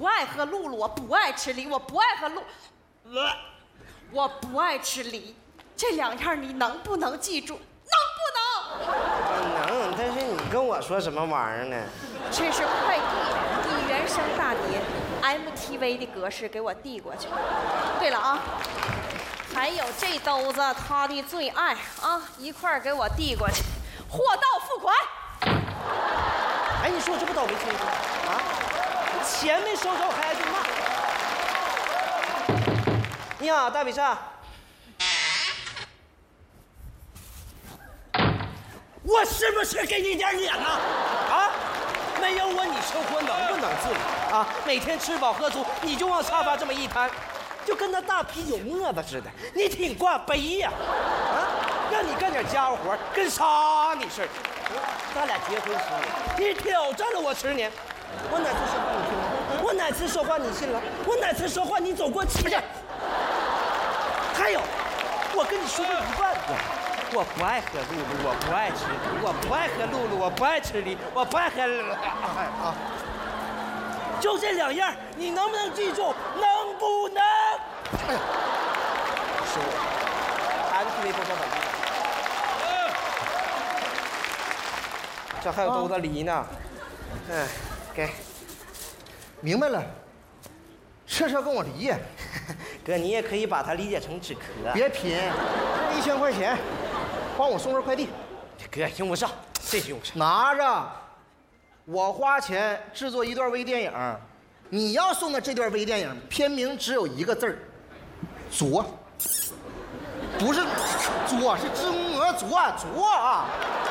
爱喝露露，我不爱吃梨，我不爱喝露，我不爱吃梨。这2样你能不能记住？能不能？ 能，但是你跟我说什么玩意儿呢？ 这是快递，你原声大碟 MTV 的格式给我递过去。对了啊，还有这兜子他的最爱啊，一块儿给我递过去。货到付款。 哎，你说我这不倒霉催吗？啊，钱没收着还挨句骂。你好，大比萨。我是不是给你点脸啊？啊，没有我你生活能不能自理啊？每天吃饱喝足，你就往沙发这么一摊，就跟那大啤酒沫子似的，你挺挂杯呀！啊，让你干点家务活，跟杀你似的。咱俩结婚10年，你挑战了我10年，我哪次说话你听了？我哪次说话你信了？我哪次说话你走过气？还有，我跟你说过1万遍。我不爱喝露露，我不爱吃梨，我不爱喝露露，我不爱吃梨，我不爱喝啊！就这2样，你能不能记住？能不能？哎呀，收！MTV 多少粉？这还有兜子梨呢。嗯，给。 明白了，这是要跟我离呀？ 哥，你也可以把它理解成止咳。 别拼，1000块钱。帮我送份快递， 哥用不上，这用不上。 拿着，我花钱制作一段微电影，你要送的这段微电影片名只有1个字儿，作，不是作，是知鹅作啊。